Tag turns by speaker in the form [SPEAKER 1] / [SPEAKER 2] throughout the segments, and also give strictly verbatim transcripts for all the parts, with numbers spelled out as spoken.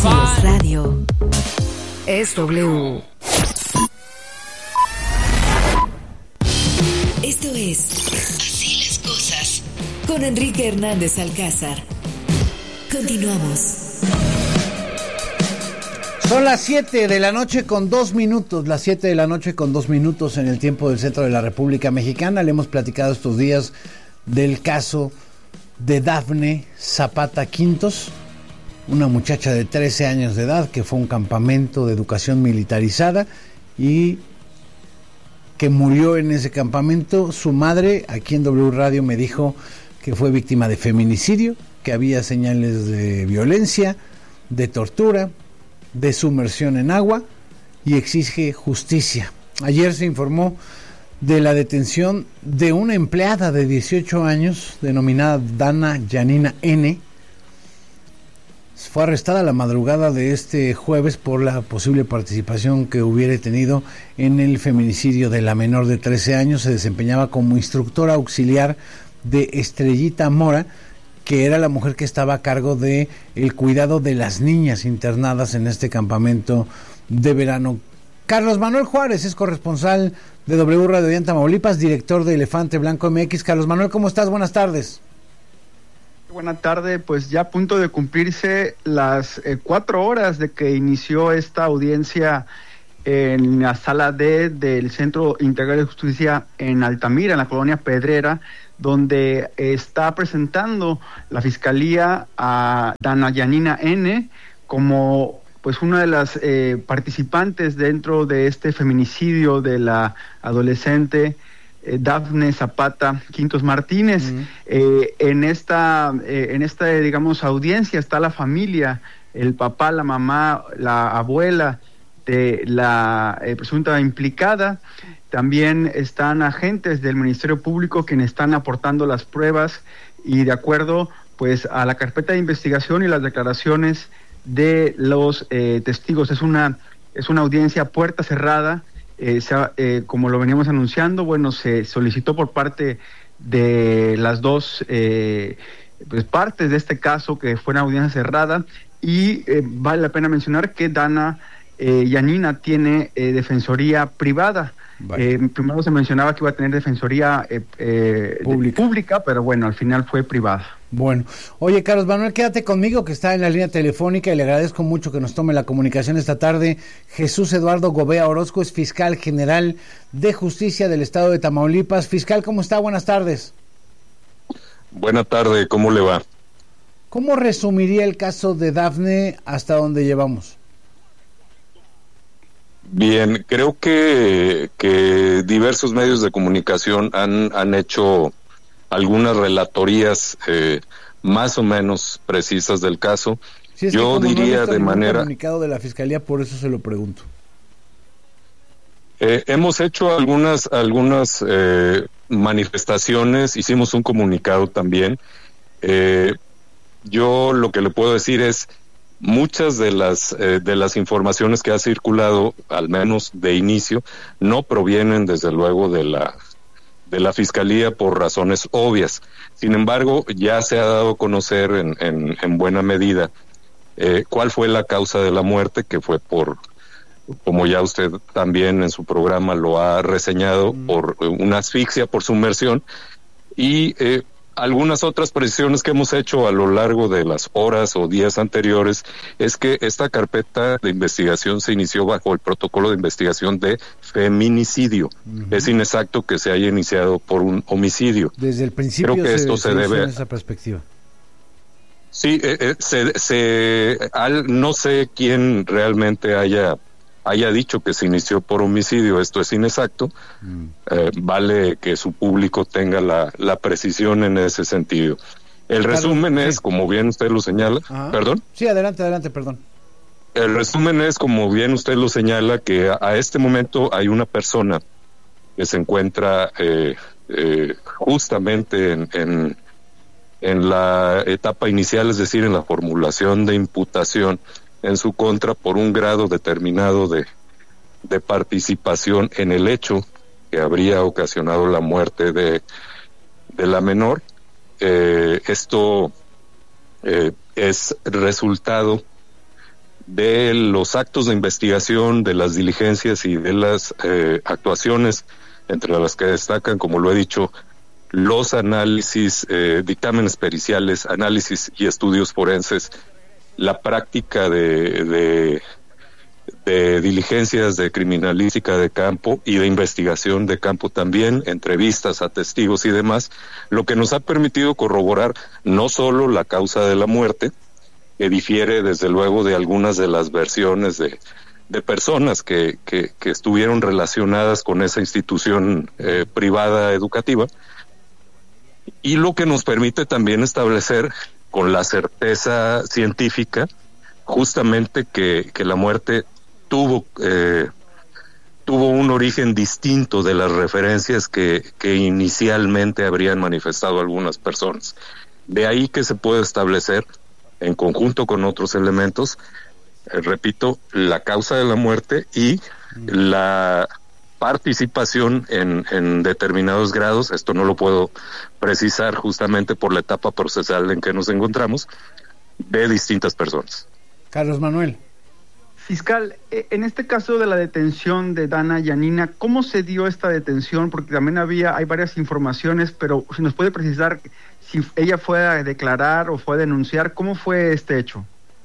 [SPEAKER 1] es radio. Es W. Esto es Así las cosas con Enrique Hernández Alcázar. Continuamos.
[SPEAKER 2] Son las siete de la noche con dos minutos, las siete de la noche con dos minutos en el tiempo del centro de la República Mexicana. Le hemos platicado estos días del caso de Dafne Zapata Quintos, una muchacha de trece años de edad que fue a un campamento de educación militarizada y que murió en ese campamento. Su madre, aquí en W Radio, me dijo que fue víctima de feminicidio, que había señales de violencia, de tortura, de sumersión en agua, y exige justicia. Ayer se informó de la detención de una empleada de dieciocho años denominada Dana Yanina N. Fue arrestada la madrugada de este jueves por la posible participación que hubiera tenido en el feminicidio de la menor de trece años. Se desempeñaba como instructora auxiliar de Estrellita Mora, que era la mujer que estaba a cargo de el cuidado de las niñas internadas en este campamento de verano. Carlos Manuel Juárez es corresponsal de W Radio en Tamaulipas, director de Elefante Blanco M X. Carlos Manuel, ¿cómo estás? Buenas tardes.
[SPEAKER 3] Buenas tardes, pues ya a punto de cumplirse las eh, cuatro horas de que inició esta audiencia en la sala D del Centro Integral de Justicia en Altamira, en la colonia Pedrera, donde está presentando la Fiscalía a Dana Yanina N como pues una de las eh, participantes dentro de este feminicidio de la adolescente eh, Dafne Zapata Quintos Martínez. Uh-huh. Eh, en esta, eh, en esta, digamos, audiencia está la familia, el papá, la mamá, la abuela de la eh, presunta implicada. También están agentes del Ministerio Público quienes están aportando las pruebas y de acuerdo pues a la carpeta de investigación y las declaraciones de los eh, testigos. Es una es una audiencia a puerta cerrada, eh, se, eh, como lo veníamos anunciando. Bueno, se solicitó por parte de las dos eh, pues, partes de este caso que fue una audiencia cerrada y eh, vale la pena mencionar que Dana eh, Yanina tiene eh, defensoría privada. Eh, primero se mencionaba que iba a tener defensoría eh, eh, pública. pública, pero bueno, al final fue privada.
[SPEAKER 2] Bueno, oye Carlos Manuel, quédate conmigo que está en la línea telefónica y le agradezco mucho que nos tome la comunicación esta tarde. Jesús Eduardo Gobea Orozco es fiscal general de justicia del estado de Tamaulipas. Fiscal, ¿cómo está? Buenas tardes.
[SPEAKER 4] Buenas tardes, ¿cómo le va?
[SPEAKER 2] ¿Cómo resumiría el caso de Dafne hasta donde llevamos?
[SPEAKER 4] Bien, creo que, que diversos medios de comunicación han, han hecho algunas relatorías eh, más o menos precisas del caso.
[SPEAKER 2] Sí, es
[SPEAKER 4] Yo
[SPEAKER 2] que
[SPEAKER 4] diría
[SPEAKER 2] no
[SPEAKER 4] de manera...
[SPEAKER 2] comunicado de la Fiscalía, por eso se lo pregunto.
[SPEAKER 4] Eh, hemos hecho algunas, algunas eh, manifestaciones, hicimos un comunicado también. Eh, yo lo que le puedo decir es... Muchas de las eh, de las informaciones que ha circulado, al menos de inicio, no provienen desde luego de la de la Fiscalía por razones obvias. Sin embargo, ya se ha dado a conocer en, en, en buena medida eh, cuál fue la causa de la muerte, que fue por, como ya usted también en su programa lo ha reseñado, mm. por una asfixia por sumersión y eh, algunas otras precisiones que hemos hecho a lo largo de las horas o días anteriores es que esta carpeta de investigación se inició bajo el protocolo de investigación de feminicidio. Uh-huh. Es inexacto que se haya iniciado por un homicidio.
[SPEAKER 2] Desde el principio
[SPEAKER 4] creo que
[SPEAKER 2] se,
[SPEAKER 4] esto
[SPEAKER 2] se,
[SPEAKER 4] se debe
[SPEAKER 2] en esa perspectiva.
[SPEAKER 4] Sí, eh, eh, se, se al, no sé quién realmente haya haya dicho que se inició por homicidio. Esto es inexacto. Mm. Eh, vale que su público tenga la, la precisión en ese sentido. El claro, resumen sí. es, como bien usted lo señala, Ajá. ¿perdón?
[SPEAKER 2] Sí, adelante, adelante, perdón.
[SPEAKER 4] El resumen es, como bien usted lo señala, que a, a este momento hay una persona que se encuentra eh, eh, justamente en, en, en la etapa inicial, es decir, en la formulación de imputación en su contra por un grado determinado de, de participación en el hecho que habría ocasionado la muerte de, de la menor. Eh, esto eh, es resultado de los actos de investigación, de las diligencias y de las eh, actuaciones, entre las que destacan, como lo he dicho, los análisis, eh, dictámenes periciales, análisis y estudios forenses, la práctica de, de, de diligencias de criminalística de campo y de investigación de campo también, entrevistas a testigos y demás, lo que nos ha permitido corroborar no solo la causa de la muerte, que difiere desde luego de algunas de las versiones de, de personas que, que, que estuvieron relacionadas con esa institución eh, privada educativa, y lo que nos permite también establecer con la certeza científica justamente que, que la muerte tuvo eh, tuvo un origen distinto de las referencias que, que inicialmente habrían manifestado algunas personas. De ahí que se puede establecer, en conjunto con otros elementos, eh, repito, la causa de la muerte y la participación en, en determinados grados. Esto no lo puedo precisar justamente por la etapa procesal en que nos encontramos, de distintas personas.
[SPEAKER 2] Carlos Manuel.
[SPEAKER 3] Fiscal, en este caso de la detención de Dana Yanina, ¿cómo se dio esta detención? Porque también había, hay varias informaciones, pero si nos puede precisar si ella fue a declarar o fue a denunciar, ¿cómo fue este hecho?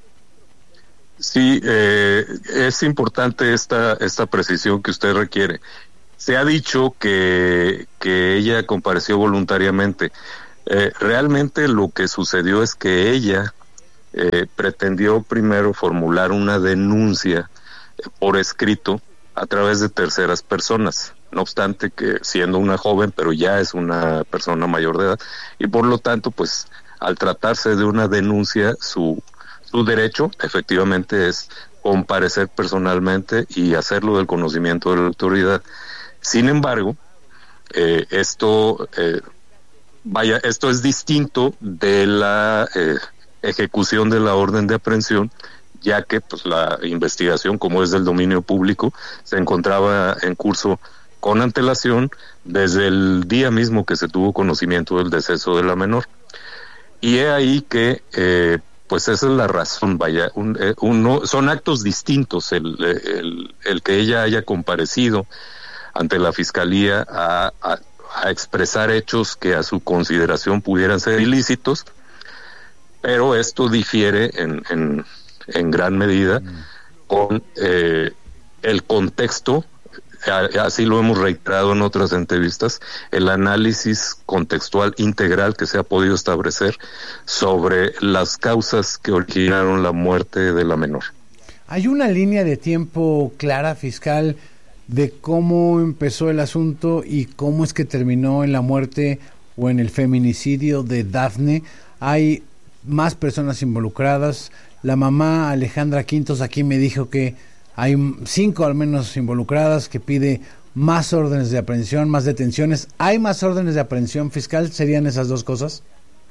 [SPEAKER 4] Sí, eh, es importante esta esta precisión que usted requiere. Se ha dicho que, que ella compareció voluntariamente. Eh, realmente lo que sucedió es que ella eh, pretendió primero formular una denuncia eh, por escrito a través de terceras personas. No obstante que siendo una joven, pero ya es una persona mayor de edad, y por lo tanto, pues, al tratarse de una denuncia, su Su derecho, efectivamente, es comparecer personalmente y hacerlo del conocimiento de la autoridad. Sin embargo, eh, esto, eh, vaya, esto es distinto de la eh, ejecución de la orden de aprehensión, ya que pues la investigación, como es del dominio público, se encontraba en curso con antelación desde el día mismo que se tuvo conocimiento del deceso de la menor. Y he ahí que eh, pues esa es la razón, vaya, un, eh, uno, son actos distintos el, el, el que ella haya comparecido ante la Fiscalía a, a, a expresar hechos que a su consideración pudieran ser ilícitos, pero esto difiere en, en, en gran medida mm. con eh, el contexto. Así lo hemos reiterado en otras entrevistas, el análisis contextual integral que se ha podido establecer sobre las causas que originaron la muerte de la menor.
[SPEAKER 2] ¿Hay una línea de tiempo clara, fiscal, de cómo empezó el asunto y cómo es que terminó en la muerte o en el feminicidio de Dafne? ¿Hay más personas involucradas? La mamá Alejandra Quintos aquí me dijo que hay cinco al menos involucradas, que pide más órdenes de aprehensión, más detenciones. ¿Hay más órdenes de aprehensión, fiscal? ¿Serían esas dos cosas?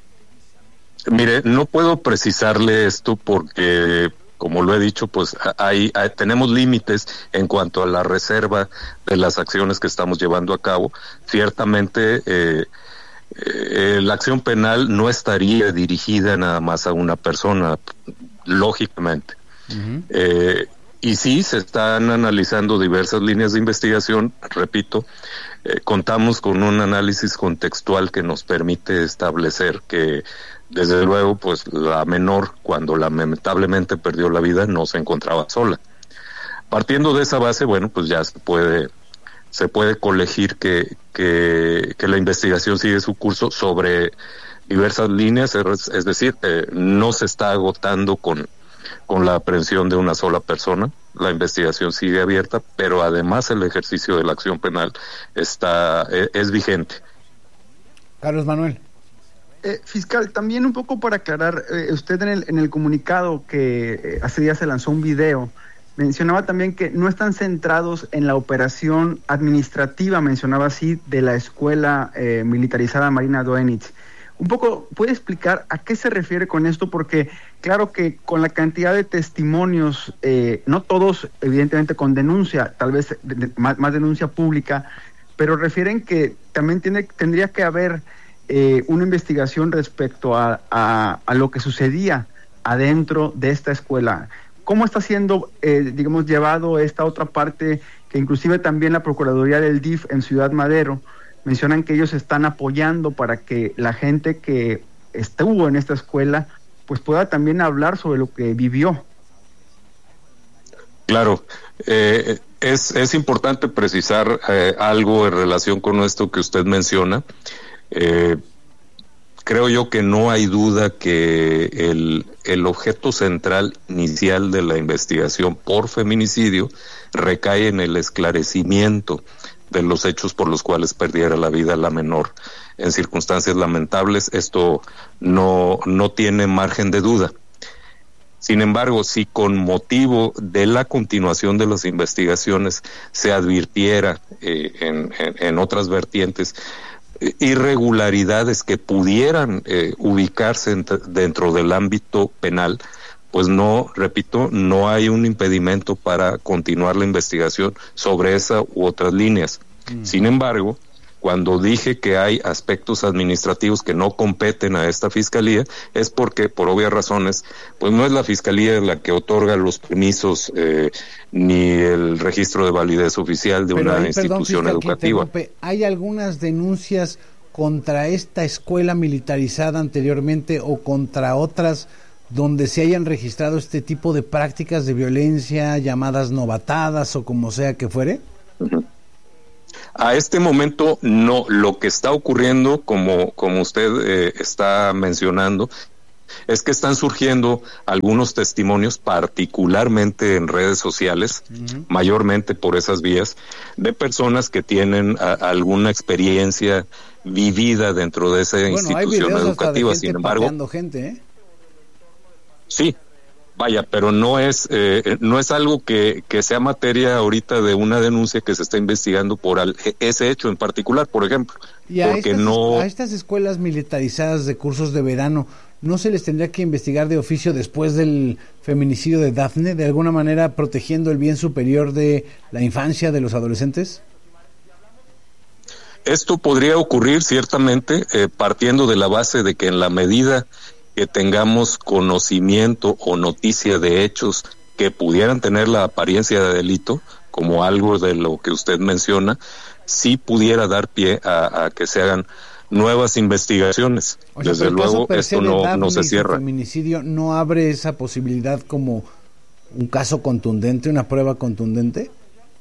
[SPEAKER 4] Mire, no puedo precisarle esto porque, como lo he dicho, pues hay, hay tenemos límites en cuanto a la reserva de las acciones que estamos llevando a cabo. Ciertamente, eh, eh, la acción penal no estaría dirigida nada más a una persona, lógicamente. Uh-huh. Eh, Y sí, se están analizando diversas líneas de investigación, repito, eh, contamos con un análisis contextual que nos permite establecer que, desde luego, pues la menor, cuando lamentablemente perdió la vida, no se encontraba sola. Partiendo de esa base, bueno, pues ya se puede se puede colegir que, que, que la investigación sigue su curso sobre diversas líneas, es, es decir, eh, no se está agotando con con la aprehensión de una sola persona. La investigación sigue abierta, pero además el ejercicio de la acción penal está es, es vigente.
[SPEAKER 2] Carlos Manuel.
[SPEAKER 3] Eh, fiscal, también un poco para aclarar, eh, usted en el, en el comunicado que eh, hace días se lanzó un video, mencionaba también que no están centrados en la operación administrativa, mencionaba así, de la escuela eh, militarizada Marina Doenitz. Un poco, ¿puede explicar a qué se refiere con esto? Porque claro que con la cantidad de testimonios, eh, no todos evidentemente con denuncia, tal vez de, de, más, más denuncia pública, pero refieren que también tiene, tendría que haber eh, una investigación respecto a, a, a lo que sucedía adentro de esta escuela. ¿Cómo está siendo, eh, digamos, llevado esta otra parte, que inclusive también la Procuraduría del D I F en Ciudad Madero mencionan que ellos están apoyando para que la gente que estuvo en esta escuela pues pueda también hablar sobre lo que vivió?
[SPEAKER 4] Claro, eh, es, es importante precisar eh, algo en relación con esto que usted menciona. Eh, creo yo que no hay duda que el, el objeto central inicial de la investigación por feminicidio recae en el esclarecimiento de los hechos por los cuales perdiera la vida la menor en circunstancias lamentables. Esto no, no tiene margen de duda. Sin embargo, si con motivo de la continuación de las investigaciones se advirtiera eh, en, en, en otras vertientes eh, irregularidades que pudieran eh, ubicarse en, dentro del ámbito penal, pues no, repito, no hay un impedimento para continuar la investigación sobre esa u otras líneas. Mm. Sin embargo, cuando dije que hay aspectos administrativos que no competen a esta fiscalía, es porque, por obvias razones, pues no es la fiscalía la que otorga los permisos eh, ni el registro de validez oficial de
[SPEAKER 2] Pero
[SPEAKER 4] una
[SPEAKER 2] ahí,
[SPEAKER 4] institución
[SPEAKER 2] perdón,
[SPEAKER 4] educativa.
[SPEAKER 2] ¿Hay algunas denuncias contra esta escuela militarizada anteriormente o contra otras donde se hayan registrado este tipo de prácticas de violencia, llamadas novatadas o como sea que fuere?
[SPEAKER 4] Uh-huh. A este momento no. Lo que está ocurriendo, como, como usted eh, está mencionando, es que están surgiendo algunos testimonios, particularmente en redes sociales, uh-huh. mayormente por esas vías, de personas que tienen a, alguna experiencia vivida dentro de esa bueno, institución
[SPEAKER 2] hay
[SPEAKER 4] educativa.
[SPEAKER 2] Hasta de gente
[SPEAKER 4] Sin embargo,
[SPEAKER 2] gente, ¿eh?
[SPEAKER 4] Sí, vaya, pero no es eh, no es algo que, que sea materia ahorita de una denuncia que se está investigando por al, ese hecho en particular, por ejemplo.
[SPEAKER 2] Y a,
[SPEAKER 4] porque
[SPEAKER 2] estas,
[SPEAKER 4] no...
[SPEAKER 2] a estas escuelas militarizadas de cursos de verano, ¿no se les tendría que investigar de oficio después del feminicidio de Dafne, de alguna manera protegiendo el bien superior de la infancia de los adolescentes?
[SPEAKER 4] Esto podría ocurrir ciertamente eh, partiendo de la base de que en la medida que tengamos conocimiento o noticia de hechos que pudieran tener la apariencia de delito, como algo de lo que usted menciona, sí pudiera dar pie a, a que se hagan nuevas investigaciones.
[SPEAKER 2] O sea,
[SPEAKER 4] desde luego esto no, no se cierra.
[SPEAKER 2] El feminicidio no abre esa posibilidad como un caso contundente, una prueba contundente.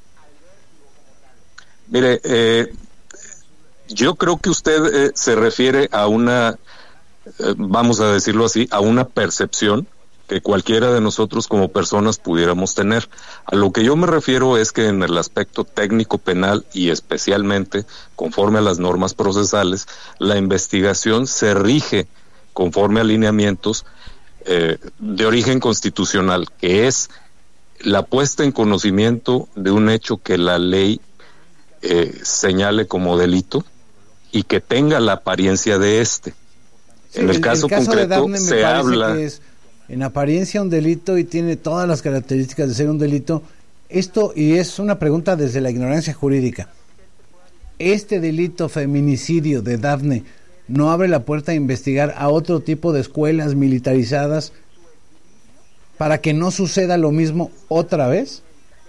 [SPEAKER 4] Mire, eh, yo creo que usted eh, se refiere a una Eh, vamos a decirlo así, a una percepción que cualquiera de nosotros como personas pudiéramos tener. A lo que yo me refiero es que en el aspecto técnico penal y especialmente conforme a las normas procesales, la investigación se rige conforme a lineamientos eh, de origen constitucional, que es la puesta en conocimiento de un hecho que la ley eh, señale como delito y que tenga la apariencia de este.
[SPEAKER 2] Sí,
[SPEAKER 4] en el, el caso, el caso concreto
[SPEAKER 2] de Dafne me
[SPEAKER 4] se habla
[SPEAKER 2] que es en apariencia un delito y tiene todas las características de ser un delito. Esto, y es una pregunta desde la ignorancia jurídica, ¿este delito feminicidio de Dafne no abre la puerta a investigar a otro tipo de escuelas militarizadas para que no suceda lo mismo otra vez?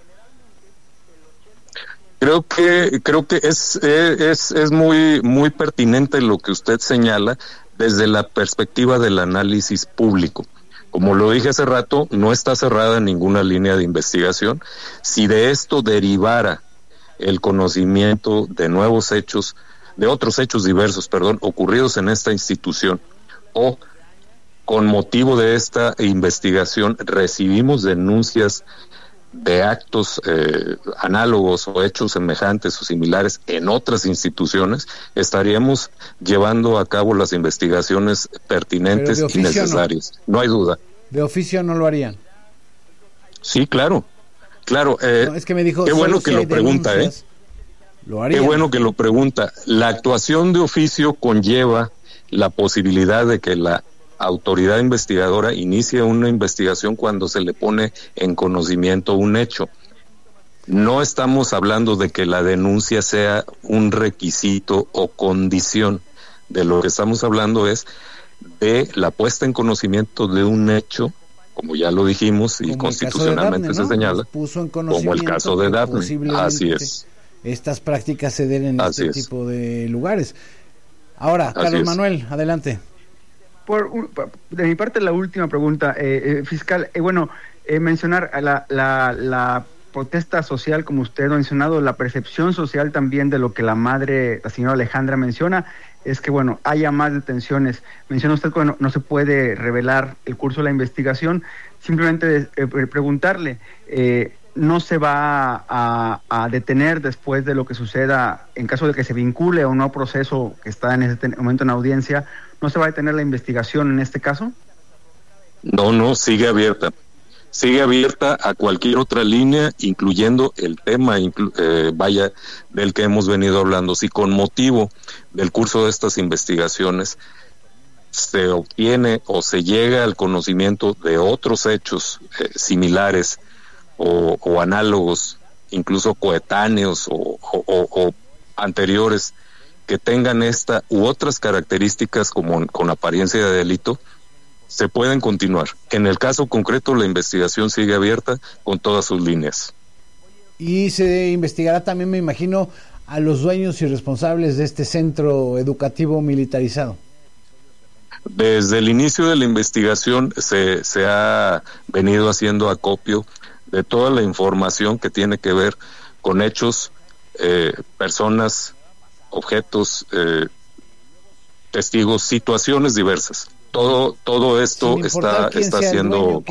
[SPEAKER 4] Creo que creo que es es es muy muy pertinente lo que usted señala desde la perspectiva del análisis público. Como lo dije hace rato, no está cerrada ninguna línea de investigación. Si de esto derivara el conocimiento de nuevos hechos, de otros hechos diversos, perdón, ocurridos en esta institución, o con motivo de esta investigación recibimos denuncias de actos eh, análogos o hechos semejantes o similares en otras instituciones, estaríamos llevando a cabo las investigaciones pertinentes y necesarias. No. no hay duda.
[SPEAKER 2] ¿De oficio no lo harían?
[SPEAKER 4] Sí, claro. Claro. Eh,
[SPEAKER 2] no, es que me dijo,
[SPEAKER 4] qué bueno que lo pregunta, ¿eh?
[SPEAKER 2] Lo harían.
[SPEAKER 4] Qué bueno que lo pregunta. La actuación de oficio conlleva la posibilidad de que la autoridad investigadora inicia una investigación cuando se le pone en conocimiento un hecho. No estamos hablando de que la denuncia sea un requisito o condición. De lo que estamos hablando es de la puesta en conocimiento de un hecho como ya lo dijimos y
[SPEAKER 2] como
[SPEAKER 4] constitucionalmente
[SPEAKER 2] Dafne, ¿no?
[SPEAKER 4] se señala,
[SPEAKER 2] Nos puso en
[SPEAKER 4] como el caso de Dafne. Así es.
[SPEAKER 2] Estas prácticas se den en
[SPEAKER 4] Así
[SPEAKER 2] este
[SPEAKER 4] es.
[SPEAKER 2] tipo de lugares. Ahora,
[SPEAKER 4] Así
[SPEAKER 2] Carlos
[SPEAKER 4] es.
[SPEAKER 2] Manuel, adelante.
[SPEAKER 3] Por, de mi parte, la última pregunta, eh, eh, fiscal. Eh, bueno, eh, mencionar la, la, la protesta social, como usted ha mencionado, la percepción social también de lo que la madre, la señora Alejandra menciona, es que, bueno, haya más detenciones. Menciona usted que bueno, no se puede revelar el curso de la investigación. Simplemente eh, preguntarle, eh, ¿no se va a, a detener después de lo que suceda en caso de que se vincule o no proceso que está en este momento en audiencia? ¿No se va a detener la investigación en este caso?
[SPEAKER 4] No, no, sigue abierta. Sigue abierta a cualquier otra línea, incluyendo el tema, inclu- eh, vaya, del que hemos venido hablando. Si con motivo del curso de estas investigaciones se obtiene o se llega al conocimiento de otros hechos eh, similares o, o análogos, incluso coetáneos o, o, o, o anteriores, que tengan esta u otras características como con apariencia de delito, se pueden continuar. En el caso concreto, la investigación sigue abierta con todas sus líneas.
[SPEAKER 2] Y se investigará también, me imagino, a los dueños y responsables de este centro educativo militarizado.
[SPEAKER 4] Desde el inicio de la investigación se, se ha venido haciendo acopio de toda la información que tiene que ver con hechos, eh, personas, objetos, eh, testigos, situaciones diversas. Todo todo esto está está siendo